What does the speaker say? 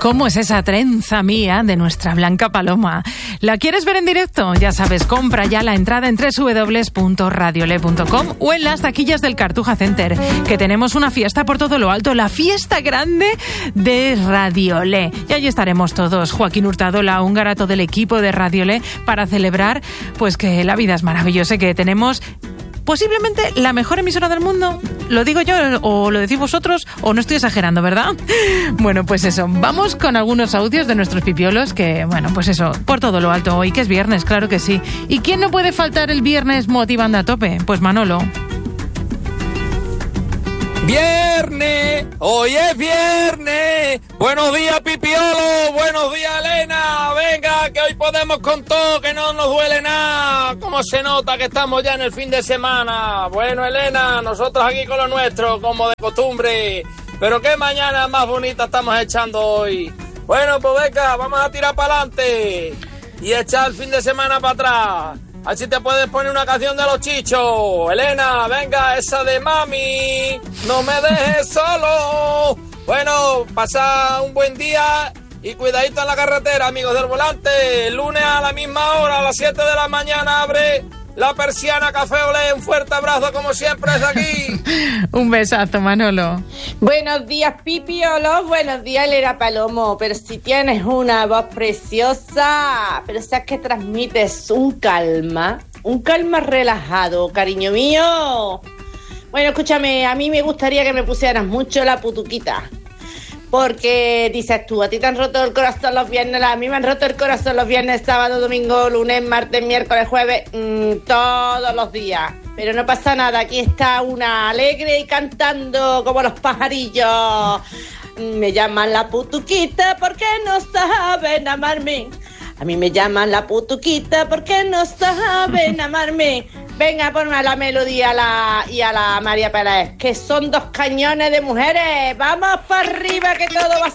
¿Cómo es esa trenza mía de nuestra Blanca Paloma? ¿La quieres ver en directo? Ya sabes, compra ya la entrada en www.radiole.com o en las taquillas del Cartuja Center, que tenemos una fiesta por todo lo alto, la fiesta grande de Radiole. Y allí estaremos todos, Joaquín Hurtado, la húngara, todo el equipo de Radiole, para celebrar pues que la vida es maravillosa, que tenemos posiblemente la mejor emisora del mundo. ¿Lo digo yo o lo decís vosotros o no estoy exagerando, verdad? Bueno, pues eso, vamos con algunos audios de nuestros pipiolos que, bueno, pues eso, por todo lo alto hoy, que es viernes, claro que sí. ¿Y quién no puede faltar el viernes motivando a tope? Pues Manolo. ¡Viernes! ¡Hoy es viernes! ¡Buenos días, Pipiolo! ¡Buenos días, Elena! ¡Venga, que hoy podemos con todo, que no nos duele nada! ¿Cómo se nota que estamos ya en el fin de semana? Bueno, Elena, nosotros aquí con lo nuestro, como de costumbre. Pero qué mañana más bonita estamos echando hoy. Bueno, pues venga, vamos a tirar para adelante y echar el fin de semana para atrás. Así te puedes poner una canción de los Chichos. Elena, venga, esa de mami, no me dejes solo. Bueno, pasa un buen día y cuidadito en la carretera, amigos del volante. El lunes a la misma hora, a las 7 de la mañana, abre la persiana Café Olé. Un fuerte abrazo, como siempre, desde aquí. Un besazo, Manolo. Buenos días, Pipiolos. Buenos días, Elena Palomo. Pero si tienes una voz preciosa, pero sabes que transmites un calma relajado, cariño mío. Bueno, escúchame, a mí me gustaría que me pusieras mucho la putuquita. Porque dices tú, a ti te han roto el corazón los viernes, a mí me han roto el corazón los viernes, sábado, domingo, lunes, martes, miércoles, jueves, todos los días. Pero no pasa nada, aquí está una alegre y cantando como los pajarillos. Me llaman la putuquita porque no saben amarme. A mí me llaman la putuquita porque no saben amarme. Venga, ponme a la melodía y a la María Pérez, que son dos cañones de mujeres. Vamos para arriba, que todo va a